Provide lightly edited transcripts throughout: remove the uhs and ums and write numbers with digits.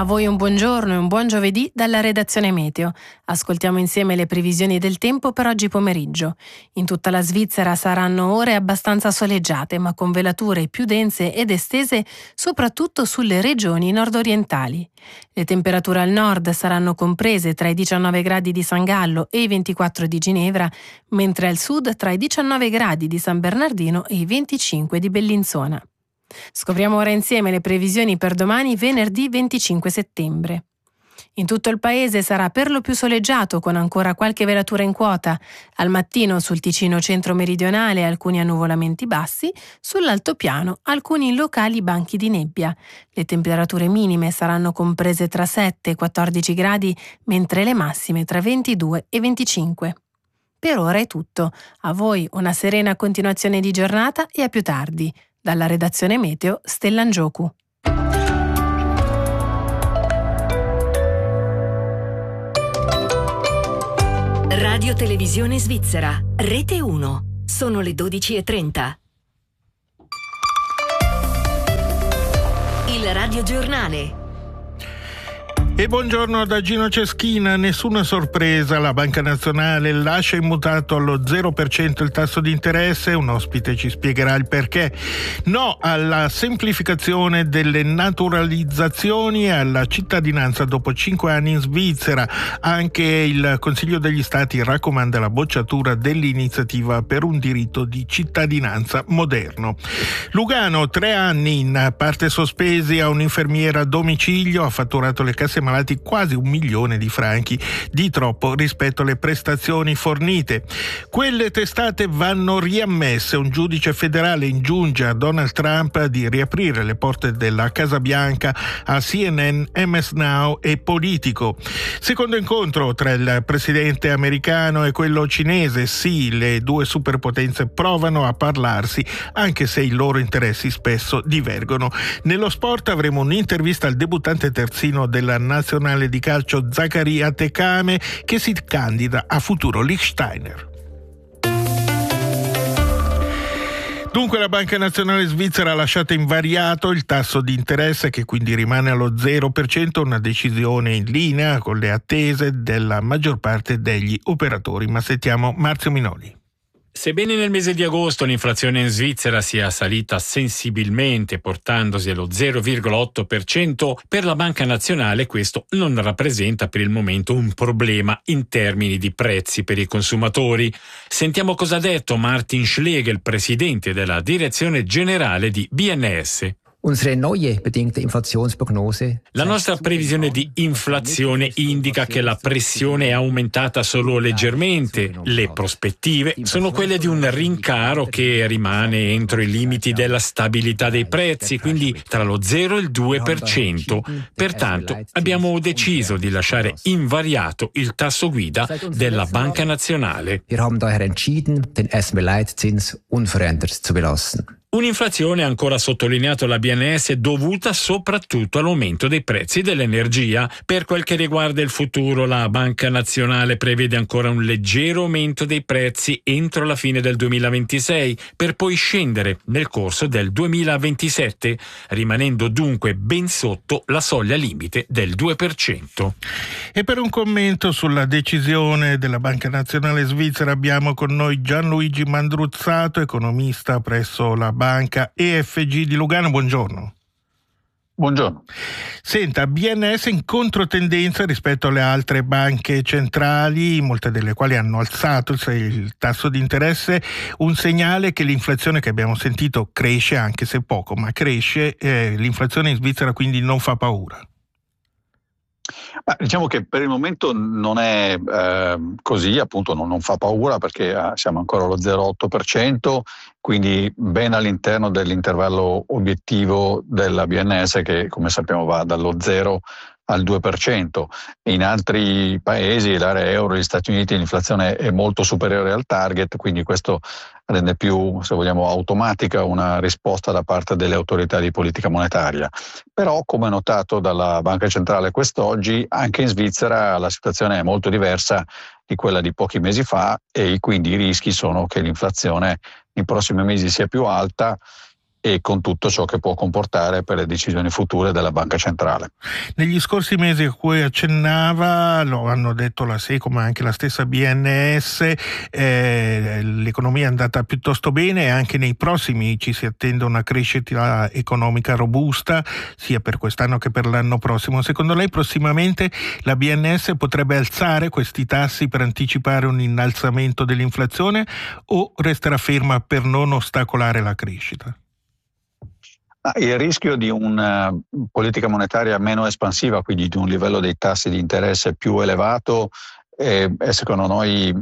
A voi un buongiorno e un buon giovedì dalla redazione Meteo. Ascoltiamo insieme le previsioni del tempo per oggi pomeriggio. In tutta la Svizzera saranno ore abbastanza soleggiate, ma con velature più dense ed estese soprattutto sulle regioni nordorientali. Le temperature al nord saranno comprese tra i 19 gradi di San Gallo e i 24 di Ginevra, mentre al sud tra i 19 gradi di San Bernardino e i 25 di Bellinzona. Scopriamo ora insieme le previsioni per domani, venerdì 25 settembre. In tutto il paese sarà per lo più soleggiato, con ancora qualche velatura in quota. Al mattino sul Ticino centro-meridionale alcuni annuvolamenti bassi, sull'altopiano alcuni locali banchi di nebbia. Le temperature minime saranno comprese tra 7 e 14 gradi, mentre le massime tra 22 e 25. Per ora è tutto. A voi una serena continuazione di giornata e a più tardi. Dalla redazione Meteo, Stella Ngioku. Radio Televisione Svizzera, Rete 1. Sono le 12:30. Il Radio Giornale. E buongiorno da Gino Ceschina. Nessuna sorpresa, la Banca Nazionale lascia immutato allo 0% il tasso di interesse. Un ospite ci spiegherà il perché. No alla semplificazione delle naturalizzazioni e alla cittadinanza dopo 5 anni in Svizzera. Anche il Consiglio degli Stati raccomanda la bocciatura dell'iniziativa per un diritto di cittadinanza moderno. Lugano, 3 anni in parte sospesi a un'infermiera a domicilio, ha fatturato le casse malati quasi 1 milione di franchi di troppo rispetto alle prestazioni fornite. Quelle testate vanno riammesse. Un giudice federale ingiunge a Donald Trump di riaprire le porte della Casa Bianca a CNN, MS Now e Politico. Secondo incontro tra il presidente americano e quello cinese. Sì, le due superpotenze provano a parlarsi, anche se i loro interessi spesso divergono. Nello sport avremo un'intervista al debuttante terzino della nazionale di calcio Zaccaria Tekame, che si candida a futuro Liechtensteiner. Dunque la Banca Nazionale Svizzera ha lasciato invariato il tasso di interesse, che quindi rimane allo 0%, una decisione in linea con le attese della maggior parte degli operatori. Ma sentiamo Marzio Minoli. Sebbene nel mese di agosto l'inflazione in Svizzera sia salita sensibilmente portandosi allo 0,8%, per la Banca Nazionale questo non rappresenta per il momento un problema in termini di prezzi per i consumatori. Sentiamo cosa ha detto Martin Schlegel, presidente della direzione generale di BNS. La nostra previsione di inflazione indica che la pressione è aumentata solo leggermente. Le prospettive sono quelle di un rincaro che rimane entro i limiti della stabilità dei prezzi, quindi tra lo 0 e il 2%. Pertanto abbiamo deciso di lasciare invariato il tasso guida della Banca Nazionale. Un'inflazione, ancora sottolineato la BNS, dovuta soprattutto all'aumento dei prezzi dell'energia. Per quel che riguarda il futuro, la Banca Nazionale prevede ancora un leggero aumento dei prezzi entro la fine del 2026, per poi scendere nel corso del 2027, rimanendo dunque ben sotto la soglia limite del 2%. E per un commento sulla decisione della Banca Nazionale Svizzera abbiamo con noi Gianluigi Mandruzzato, economista presso la Banca EFG di Lugano. Buongiorno. Buongiorno. Senta, BNS in controtendenza rispetto alle altre banche centrali, molte delle quali hanno alzato il tasso di interesse, un segnale che l'inflazione che abbiamo sentito cresce, anche se poco, ma cresce, l'inflazione in Svizzera quindi non fa paura. Diciamo che per il momento non è così, appunto non fa paura, perché siamo ancora allo 0,8%, quindi ben all'interno dell'intervallo obiettivo della BNS, che come sappiamo va dallo 0 al 2%. In altri paesi, l'area euro, gli Stati Uniti, l'inflazione è molto superiore al target, quindi questo rende più, se vogliamo, automatica una risposta da parte delle autorità di politica monetaria. Però, come notato dalla Banca Centrale quest'oggi, anche in Svizzera la situazione è molto diversa di quella di pochi mesi fa, e quindi i rischi sono che l'inflazione nei prossimi mesi sia più alta, e con tutto ciò che può comportare per le decisioni future della Banca Centrale. Negli scorsi mesi a cui accennava, lo hanno detto la SECO ma anche la stessa BNS, l'economia è andata piuttosto bene e anche nei prossimi ci si attende una crescita economica robusta sia per quest'anno che per l'anno prossimo. Secondo lei prossimamente la BNS potrebbe alzare questi tassi per anticipare un innalzamento dell'inflazione o resterà ferma per non ostacolare la crescita? Il rischio di una politica monetaria meno espansiva, quindi di un livello dei tassi di interesse più elevato, è secondo noi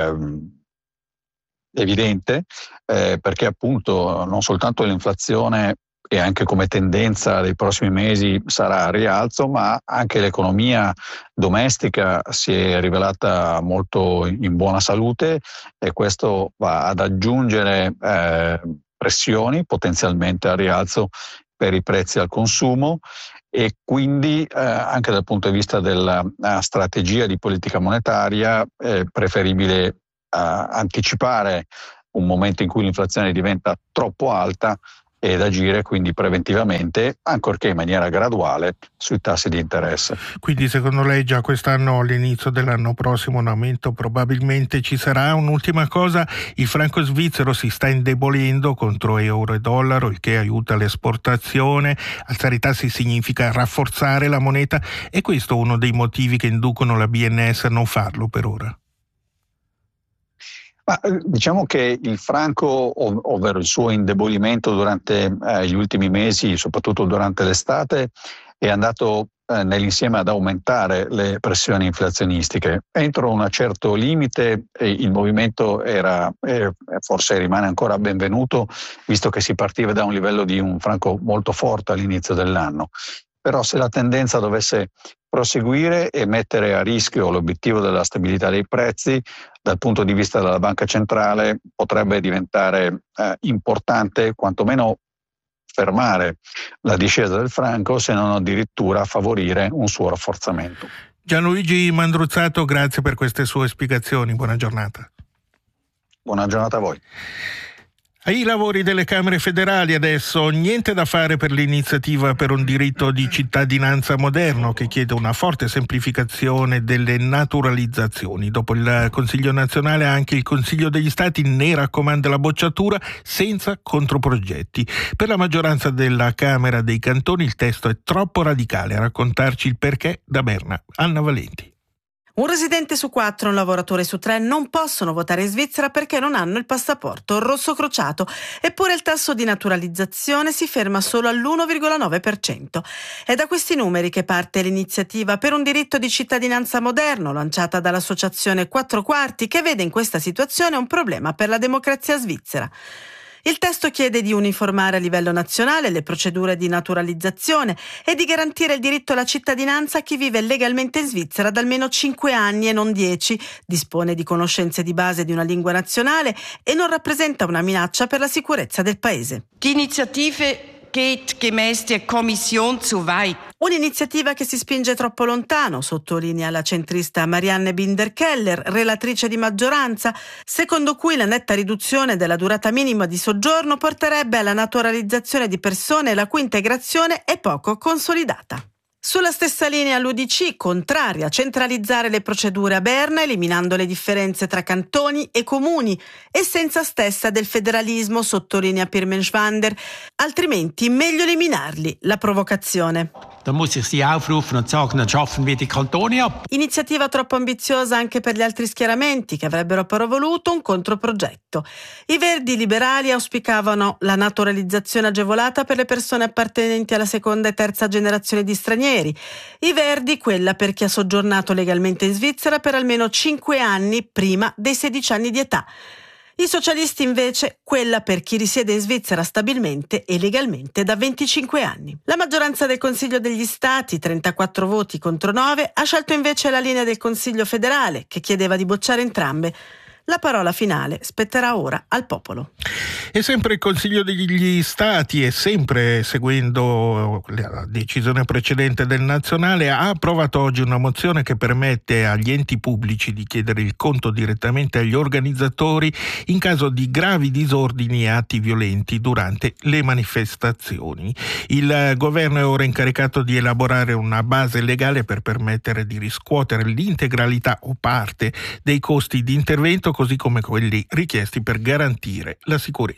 evidente, perché appunto non soltanto l'inflazione e anche come tendenza dei prossimi mesi sarà a rialzo, ma anche l'economia domestica si è rivelata molto in buona salute e questo va ad aggiungere pressioni potenzialmente a rialzo per i prezzi al consumo e quindi anche dal punto di vista della strategia di politica monetaria è preferibile anticipare un momento in cui l'inflazione diventa troppo alta ed agire quindi preventivamente, ancorché in maniera graduale, sui tassi di interesse. Quindi secondo lei già quest'anno, all'inizio dell'anno prossimo, un aumento probabilmente ci sarà? Un'ultima cosa, il franco svizzero si sta indebolendo contro euro e dollaro, il che aiuta l'esportazione. Alzare i tassi significa rafforzare la moneta. È questo uno dei motivi che inducono la BNS a non farlo per ora? Ma diciamo che il franco, ovvero il suo indebolimento durante gli ultimi mesi, soprattutto durante l'estate, è andato nell'insieme ad aumentare le pressioni inflazionistiche. Entro un certo limite il movimento era forse rimane ancora benvenuto, visto che si partiva da un livello di un franco molto forte all'inizio dell'anno. Però se la tendenza dovesse proseguire e mettere a rischio l'obiettivo della stabilità dei prezzi, dal punto di vista della Banca Centrale potrebbe diventare importante quantomeno fermare la discesa del franco, se non addirittura favorire un suo rafforzamento. Gianluigi Mandruzzato, grazie per queste sue spiegazioni. Buona giornata. Buona giornata a voi. Ai lavori delle Camere federali adesso niente da fare per l'iniziativa per un diritto di cittadinanza moderno che chiede una forte semplificazione delle naturalizzazioni. Dopo il Consiglio nazionale anche il Consiglio degli Stati ne raccomanda la bocciatura senza controprogetti. Per la maggioranza della Camera dei Cantoni il testo è troppo radicale. A raccontarci il perché da Berna, Anna Valenti. Un residente su 4 e un lavoratore su 3 non possono votare in Svizzera perché non hanno il passaporto rosso crociato, eppure il tasso di naturalizzazione si ferma solo all'1,9%. È da questi numeri che parte l'iniziativa per un diritto di cittadinanza moderno lanciata dall'associazione 4 Quarti, che vede in questa situazione un problema per la democrazia svizzera. Il testo chiede di uniformare a livello nazionale le procedure di naturalizzazione e di garantire il diritto alla cittadinanza a chi vive legalmente in Svizzera da almeno 5 anni e non 10, dispone di conoscenze di base di una lingua nazionale e non rappresenta una minaccia per la sicurezza del paese. Die Initiative geht gemäß der Kommission zu weit. Un'iniziativa che si spinge troppo lontano, sottolinea la centrista Marianne Binder-Keller, relatrice di maggioranza, secondo cui la netta riduzione della durata minima di soggiorno porterebbe alla naturalizzazione di persone la cui integrazione è poco consolidata. Sulla stessa linea l'UDC, contraria a centralizzare le procedure a Berna, eliminando le differenze tra cantoni e comuni, essenza stessa del federalismo, sottolinea Pirmen Schwander, altrimenti meglio eliminarli, la provocazione. Da muss ich Sie aufrufen und sagen, dann schaffen wir die Kantone ab. Iniziativa troppo ambiziosa anche per gli altri schieramenti che avrebbero però voluto un controprogetto. I Verdi liberali auspicavano la naturalizzazione agevolata per le persone appartenenti alla seconda e terza generazione di stranieri. I Verdi quella per chi ha soggiornato legalmente in Svizzera per almeno 5 anni prima dei 16 anni di età. I socialisti invece quella per chi risiede in Svizzera stabilmente e legalmente da 25 anni. La maggioranza del Consiglio degli Stati, 34 voti contro 9, ha scelto invece la linea del Consiglio federale, che chiedeva di bocciare entrambe. La parola finale spetterà ora al popolo. E sempre il Consiglio degli Stati, e sempre seguendo la decisione precedente del Nazionale, ha approvato oggi una mozione che permette agli enti pubblici di chiedere il conto direttamente agli organizzatori in caso di gravi disordini e atti violenti durante le manifestazioni. Il governo è ora incaricato di elaborare una base legale per permettere di riscuotere l'integralità o parte dei costi di intervento, così come quelli richiesti per garantire la sicurezza.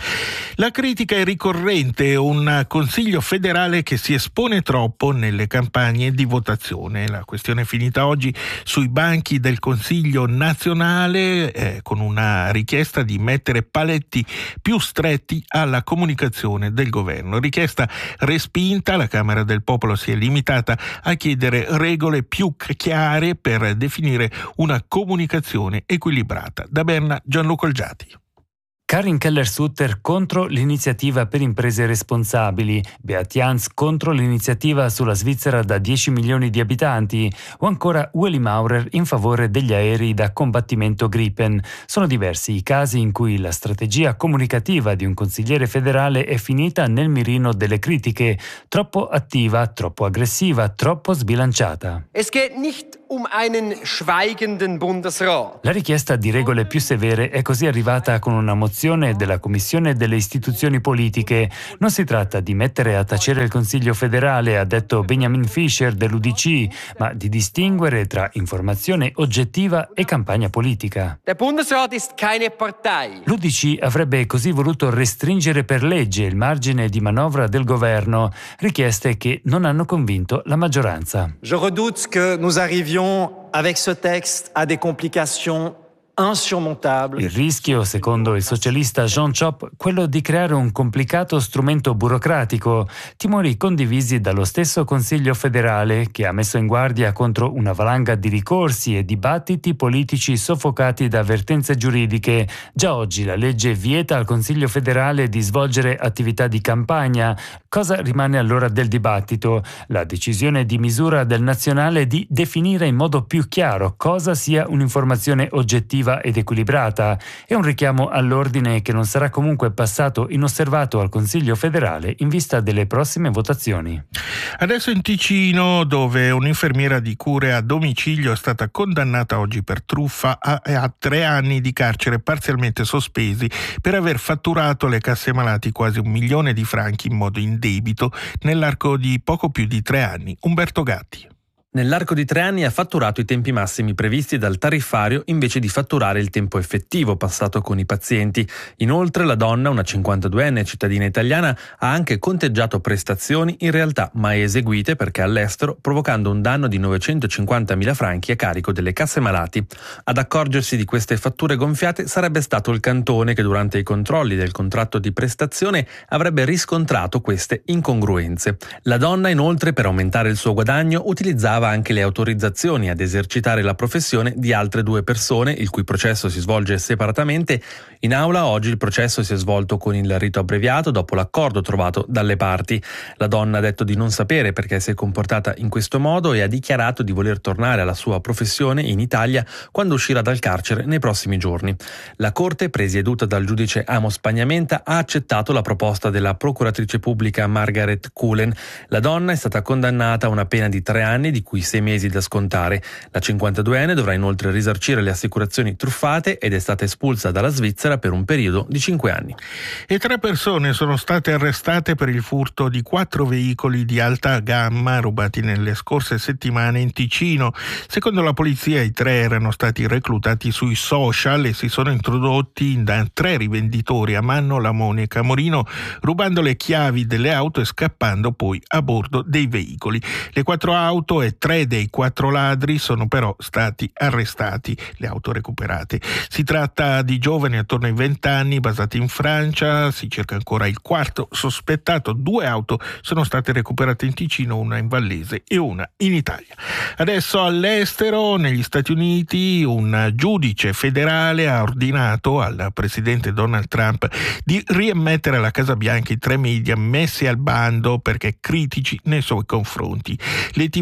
La critica è ricorrente, un Consiglio federale che si espone troppo nelle campagne di votazione. La questione è finita oggi sui banchi del Consiglio nazionale con una richiesta di mettere paletti più stretti alla comunicazione del governo. Richiesta respinta, la Camera del Popolo si è limitata a chiedere regole più chiare per definire una comunicazione equilibrata. Da Berna, Gianluca Olgiati. Karin Keller-Sutter contro l'iniziativa per imprese responsabili, Beat Jans contro l'iniziativa sulla Svizzera da 10 milioni di abitanti o ancora Ueli Maurer in favore degli aerei da combattimento Gripen. Sono diversi i casi in cui la strategia comunicativa di un consigliere federale è finita nel mirino delle critiche, troppo attiva, troppo aggressiva, troppo sbilanciata. Es geht nicht um einen schweigenden Bundesrat. La richiesta di regole più severe è così arrivata con una mozione della Commissione delle istituzioni politiche. Non si tratta di mettere a tacere il Consiglio federale, ha detto Benjamin Fischer dell'UDC, ma di distinguere tra informazione oggettiva e campagna politica. Der Bundesrat ist keine Partei. L'UDC avrebbe così voluto restringere per legge il margine di manovra del governo, richieste che non hanno convinto la maggioranza. Je redoute que nous arrivions avec ce texte à des complications insurmontabili. Il rischio, secondo il socialista Jean Chop, quello di creare un complicato strumento burocratico, timori condivisi dallo stesso Consiglio federale, che ha messo in guardia contro una valanga di ricorsi e dibattiti politici soffocati da avvertenze giuridiche. Già oggi la legge vieta al Consiglio federale di svolgere attività di campagna. Cosa rimane allora del dibattito? La decisione di misura del nazionale di definire in modo più chiaro cosa sia un'informazione oggettiva ed equilibrata. È un richiamo all'ordine che non sarà comunque passato inosservato al Consiglio federale in vista delle prossime votazioni. Adesso in Ticino, dove un'infermiera di cure a domicilio è stata condannata oggi per truffa a 3 anni di carcere parzialmente sospesi per aver fatturato le casse malati quasi 1 milione di franchi in modo indebito nell'arco di poco più di 3 anni. Umberto Gatti. Nell'arco di 3 anni ha fatturato i tempi massimi previsti dal tariffario invece di fatturare il tempo effettivo passato con i pazienti. Inoltre la donna, una 52enne cittadina italiana, ha anche conteggiato prestazioni in realtà mai eseguite perché all'estero, provocando un danno di 950.000 franchi a carico delle casse malati. Ad accorgersi di queste fatture gonfiate sarebbe stato il cantone che durante i controlli del contratto di prestazione avrebbe riscontrato queste incongruenze. La donna inoltre, per aumentare il suo guadagno, utilizzava anche le autorizzazioni ad esercitare la professione di altre 2 persone, il cui processo si svolge separatamente. In aula oggi il processo si è svolto con il rito abbreviato dopo l'accordo trovato dalle parti. La donna ha detto di non sapere perché si è comportata in questo modo e ha dichiarato di voler tornare alla sua professione in Italia quando uscirà dal carcere nei prossimi giorni. La Corte, presieduta dal giudice Amos Pagnamenta, ha accettato la proposta della procuratrice pubblica Margaret Cullen. La donna è stata condannata a una pena di 3 anni, di cui 6 mesi da scontare. La 52enne dovrà inoltre risarcire le assicurazioni truffate ed è stata espulsa dalla Svizzera per un periodo di 5 anni. E 3 persone sono state arrestate per il furto di 4 veicoli di alta gamma rubati nelle scorse settimane in Ticino. Secondo la polizia i 3 erano stati reclutati sui social e si sono introdotti da 3 rivenditori a Manno, Lamone e Camorino, rubando le chiavi delle auto e scappando poi a bordo dei veicoli. Le 4 auto e 3 dei 4 ladri sono però stati arrestati, le auto recuperate. Si tratta di giovani attorno ai 20 anni, basati in Francia. Si cerca ancora il 4º sospettato. 2 auto sono state recuperate in Ticino, una in Vallese e una in Italia. Adesso all'estero, negli Stati Uniti, un giudice federale ha ordinato al presidente Donald Trump di riammettere alla Casa Bianca i 3 media messi al bando perché critici nei suoi confronti. Le TV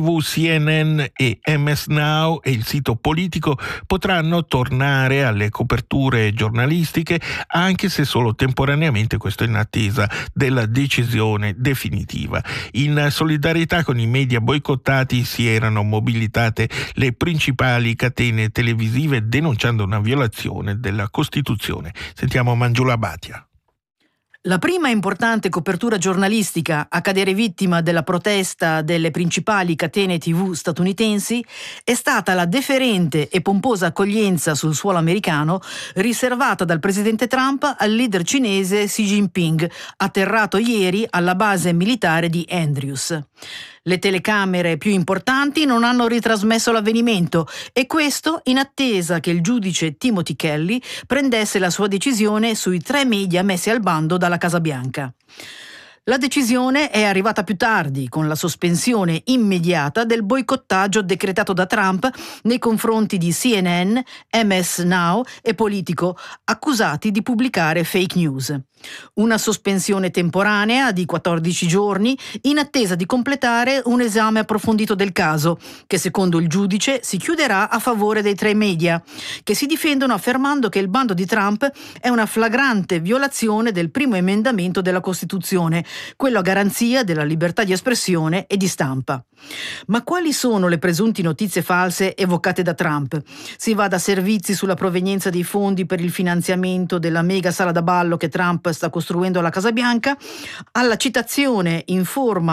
CNN e MS Now e il sito Politico potranno tornare alle coperture giornalistiche, anche se solo temporaneamente, questo in attesa della decisione definitiva. In solidarietà con i media boicottati si erano mobilitate le principali catene televisive denunciando una violazione della Costituzione. Sentiamo Mangiula Bhatia. La prima importante copertura giornalistica a cadere vittima della protesta delle principali catene TV statunitensi è stata la deferente e pomposa accoglienza sul suolo americano riservata dal presidente Trump al leader cinese Xi Jinping, atterrato ieri alla base militare di Andrews. Le telecamere più importanti non hanno ritrasmesso l'avvenimento e questo in attesa che il giudice Timothy Kelly prendesse la sua decisione sui 3 media messi al bando dalla Casa Bianca. La decisione è arrivata più tardi, con la sospensione immediata del boicottaggio decretato da Trump nei confronti di CNN, MS Now e Politico, accusati di pubblicare fake news. Una sospensione temporanea di 14 giorni in attesa di completare un esame approfondito del caso, che secondo il giudice si chiuderà a favore dei 3 media, che si difendono affermando che il bando di Trump è una flagrante violazione del primo emendamento della Costituzione, quello a garanzia della libertà di espressione e di stampa. Ma quali sono le presunte notizie false evocate da Trump? Si va da servizi sulla provenienza dei fondi per il finanziamento della mega sala da ballo che Trump sta costruendo alla Casa Bianca, alla citazione in forma